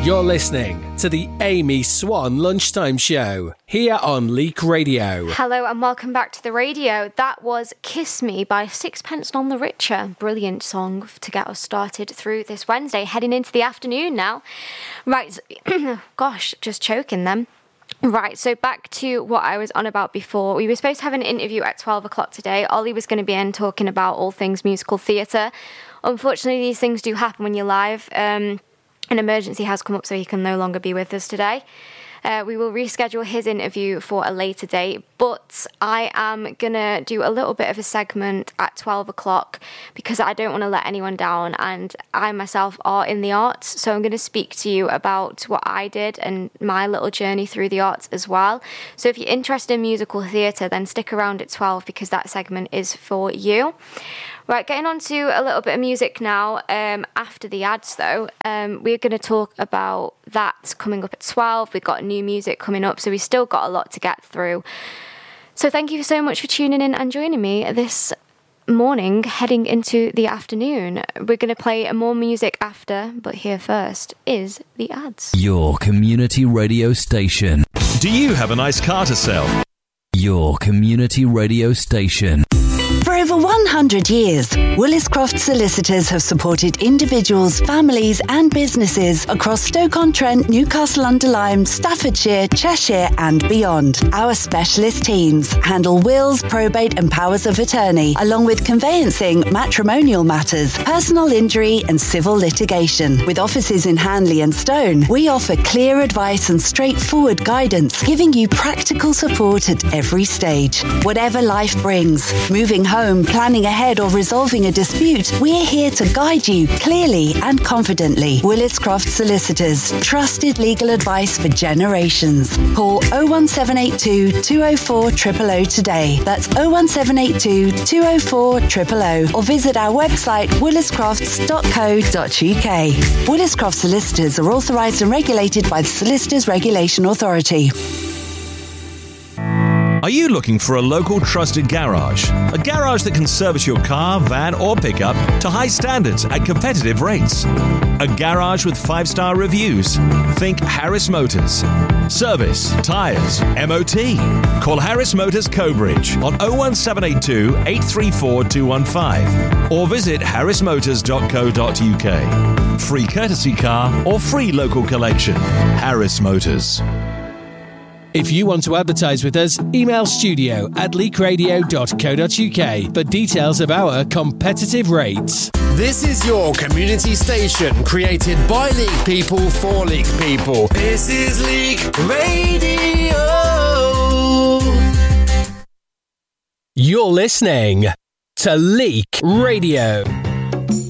You're listening to the Amy Swan Lunchtime Show here on Leak Radio. Hello and welcome back to the radio. That was Kiss Me by Sixpence None the Richer. Brilliant song to get us started through this Wednesday, heading into the afternoon now. Right, gosh, just choking them. Right, so back to what I was on about before. We were supposed to have an interview at 12 o'clock today. Ollie was going to be in talking about all things musical theatre. Unfortunately, these things do happen when you're live. An emergency has come up, so he can no longer be with us today. We will reschedule his interview for a later date, but I am going to do a little bit of a segment at 12 o'clock because I don't want to let anyone down, and I myself are in the arts, so I'm going to speak to you about what I did and my little journey through the arts as well. So if you're interested in musical theatre, then stick around at 12 because that segment is for you. Right, getting on to a little bit of music now. After the ads, though, we're going to talk about that coming up at 12. We've got new music coming up, so we've still got a lot to get through. So thank you so much for tuning in and joining me this morning, heading into the afternoon. We're going to play more music after, but here first is the ads. Your community radio station. Do you have a nice car to sell? Your community radio station. For over 100 years, Willis Croft Solicitors have supported individuals, families and businesses across Stoke-on-Trent, Newcastle-under-Lyme, Staffordshire, Cheshire and beyond. Our specialist teams handle wills, probate and powers of attorney, along with conveyancing, matrimonial matters, personal injury and civil litigation. With offices in Hanley and Stone, we offer clear advice and straightforward guidance, giving you practical support at every stage. Whatever life brings, moving home, planning ahead or resolving a dispute, we're here to guide you clearly and confidently. Willis Croft Solicitors, trusted legal advice for generations. Call 01782 204 000 today. That's 01782 204 000 or visit our website williscrofts.co.uk. Willis Croft Solicitors are authorised and regulated by the Solicitors Regulation Authority. Are you looking for a local trusted garage? A garage that can service your car, van or pickup to high standards at competitive rates. A garage with 5-star reviews. Think Harris Motors. Service, tyres, MOT. Call Harris Motors Cobridge on 01782 834 215 or visit harrismotors.co.uk. Free courtesy car or free local collection. Harris Motors. If you want to advertise with us, email studio@leakradio.co.uk for details of our competitive rates. This is your community station, created by Leak people for Leak people. This is Leak Radio. You're listening to Leak Radio.